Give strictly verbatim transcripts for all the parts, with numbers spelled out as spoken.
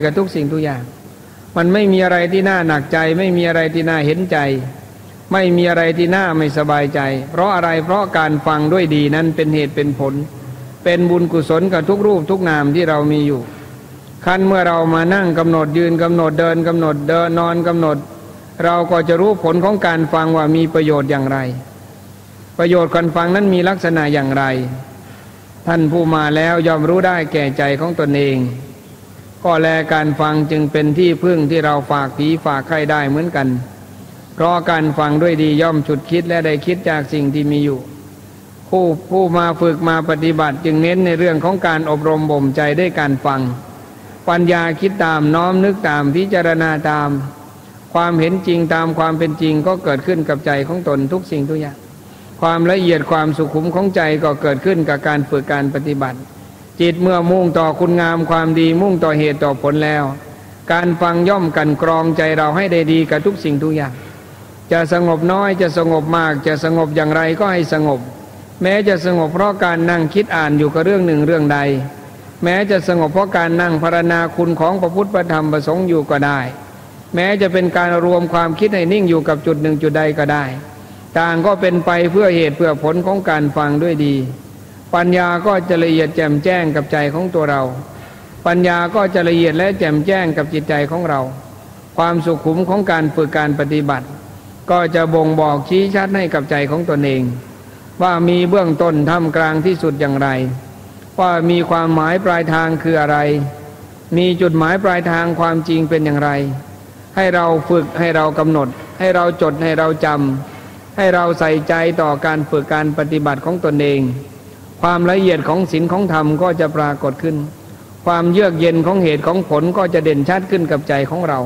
กับทุกสิ่งทุกอย่างมันไม่มีอะไรที่น่าหนักใจไม่มีอะไรที่น่าเห็นใจไม่มีอะไรที่น่าไม่สบายใจเพราะอะไรเพราะการฟังด้วยดีนั้นเป็นเหตุเป็นผลเป็นบุญกุศลกับทุกรูปทุกนามที่เรามีอยู่ขั้นเมื่อเรามานั่งกำหนดยืนกำหนดเดินกำหนดเดินนอนกำหนดเราก็จะรู้ผลของการฟังว่ามีประโยชน์อย่างไรประโยชน์การฟังนั้นมีลักษณะอย่างไรท่านผู้มาแล้วย่อมรู้ได้แก่ใจของตนเองก็แลการฟังจึงเป็นที่พึ่งที่เราฝากผีฝากไข้ได้เหมือนกันเพราะการฟังด้วยดีย่อมฉุดคิดและได้คิดจากสิ่งที่มีอยู่ผู้ผู้มาฝึกมาปฏิบัติจึงเน้นในเรื่องของการอบรมบ่มใจด้วยการฟังปัญญาคิดตามน้อมนึกตามพิจารณาตามความเห็นจริงตามความเป็นจริงก็เกิดขึ้นกับใจของตนทุกสิ่งทุกอย่างความละเอียดความสุขุมของใจก็เกิดขึ้นกับการฝึกการปฏิบัติจิตเมื่อมุ่งต่อคุณงามความดีมุ่งต่อเหตุต่อผลแล้วการฟังย่อมกันกรองใจเราให้ได้ดีกับทุกสิ่งทุกอย่างจะสงบน้อยจะสงบมากจะสงบอย่างไรก็ให้สงบแม้จะสงบเพราะการนั่งคิดอ่านอยู่กับเรื่องหนึ่งเรื่องใดแม้จะสงบเพราะการนั่งพรรณนาคุณของพระพุทธพระธรรมพระสงฆ์อยู่ก็ได้แม้จะเป็นการรวมความคิดให้นิ่งอยู่กับจุดหนึ่งจุดใดก็ได้ต่างก็เป็นไปเพื่อเหตุเพื่อผลของการฟังด้วยดีปัญญาก็จะละเอียดแจ่มแจ้งกับใจของตัวเราปัญญาก็จะละเอียดและแจ่มแจ้งกับจิตใจของเราความสุขุมของการฝึกการปฏิบัติก็จะบ่งบอกชี้ชัดให้กับใจของตนเองว่ามีเบื้องต้นท่ามกลางที่สุดอย่างไรว่ามีความหมายปลายทางคืออะไรมีจุดหมายปลายทางความจริงเป็นอย่างไรให้เราฝึกให้เรากำหนดให้เราจดให้เราจำให้เราใส่ใจต่อการฝึกการปฏิบัติของตนเองความละเอียดของศีลของธรรมก็จะปรากฏขึ้นความเยือกเย็นของเหตุของผลก็จะเด่นชัดขึ้นกับใจของเรา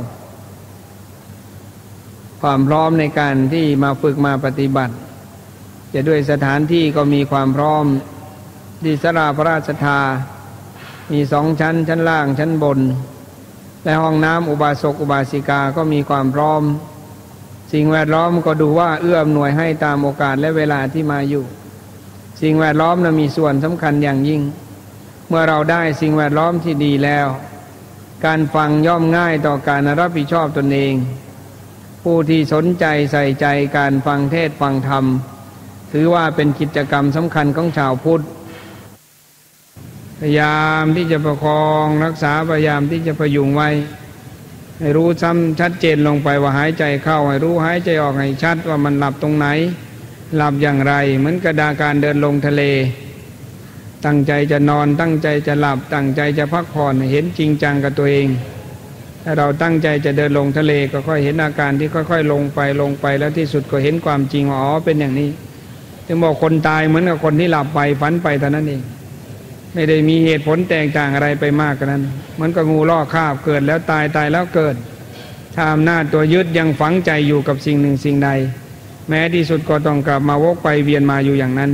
ความพร้อมในการที่มาฝึกมาปฏิบัติจะด้วยสถานที่ก็มีความพร้อมที่ศาลาพระราชทานมีสองชั้นชั้นล่างชั้นบนและห้องน้ำอุบาสกอุบาสิกาก็มีความพร้อมสิ่งแวดล้อมก็ดูว่าเอื้ออำนวยให้ตามโอกาสและเวลาที่มาอยู่สิ่งแวดล้อมนั้นมีส่วนสำคัญอย่างยิ่งเมื่อเราได้สิ่งแวดล้อมที่ดีแล้วการฟังย่อมง่ายต่อการรับผิดชอบตนเองผู้ที่สนใจใส่ใจการฟังเทศน์ฟังธรรมถือว่าเป็นกิจกรรมสำคัญของชาวพุทธพยายามที่จะประคองรักษาพยายามที่จะพยุงไว้ให้รู้ซ้ำชัดเจนลงไปว่าหายใจเข้าให้รู้หายใจออกให้ชัดว่ามันหลับตรงไหนหลับอย่างไรเหมือนกระดาการเดินลงทะเลตั้งใจจะนอนตั้งใจจะหลับตั้งใจจะพักผ่อนเห็นจริงจังกับตัวเองถ้าเราตั้งใจจะเดินลงทะเลก็ค่อยเห็นอาการที่ค่อยๆลงไปลงไปแล้วที่สุดก็เห็นความจริงอ๋อเป็นอย่างนี้จึงบอกคนตายเหมือนกับคนที่หลับไปฝันไปเท่านั้นเองไม่ได้มีเหตุผลแตกต่างอะไรไปมากกว่านั้นเหมือนกับงูล่อคาบเกิดแล้วตายตายแล้วเกิดถ้าอำนาจตัวยึดยังฝังใจอยู่กับสิ่งหนึ่งสิ่งใดแม้ที่สุดก็ต้องกลับมาวกไปเวียนมาอยู่อย่างนั้น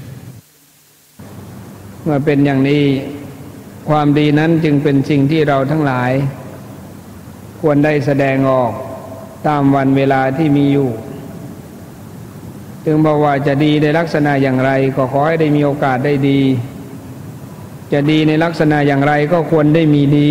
เมื่อเป็นอย่างนี้ความดีนั้นจึงเป็นสิ่งที่เราทั้งหลายควรได้แสดงออกตามวันเวลาที่มีอยู่ถึงบอกว่าจะดีในลักษณะอย่างไรก็ขอให้ได้มีโอกาสได้ดีจะดีในลักษณะอย่างไรก็ควรได้มีดี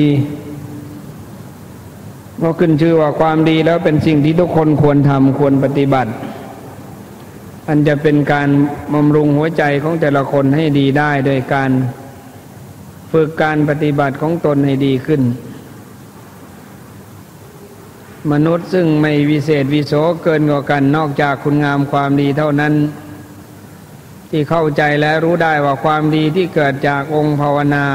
เพราะขึ้นชื่อว่าความดีแล้วเป็นสิ่งที่ทุกคนควรทำควรปฏิบัติอันจะเป็นการบำรุงหัวใจของแต่ละคนให้ดีได้โดยการฝึกการปฏิบัติของตนให้ดีขึ้นมนุษย์ซึ่งไม่วิเศษวิโสเกินกว่ากันนอกจากคุณงามความดีเท่านั้นที่เข้าใจและรู้ได้ว่าความดีที่เกิดจากองค์ภาวนา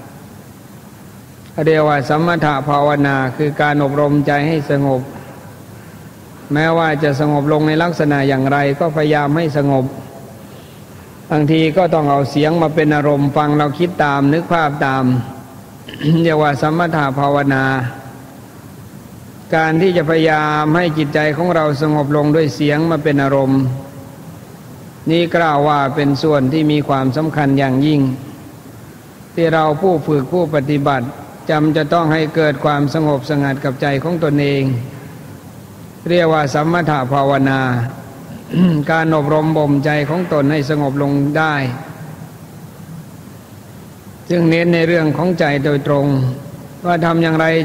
เรียกว่าสมถะภาวนาคือการอบรมใจให้สงบแม้ว่าจะสงบลงในลักษณะอย่างไรก็พยายามให้สงบบางทีก็ต้องเอาเสียงมาเป็นอารมณ์ฟังเราคิดตามนึกภาพตาม เรียกว่าสมถะภาวนาการที่จะพยายามให้จิตใจของเราสงบลงด้วยเสียงมาเป็นอารมณ์นี้กล่าวว่าเป็นส่วนที่มีความสำคัญอย่างยิ่งที่เราผู้ฝึกผู้ปฏิบัติจำจะต้องให้เกิดความสงบสงัดกับใจของตนเองเรียกว่าสมถะภาวนา การอบรมบ่มใจของตนให้สงบลงได้จึงเน้นในเรื่องของใจโดยตรงว่าทำอย่างไร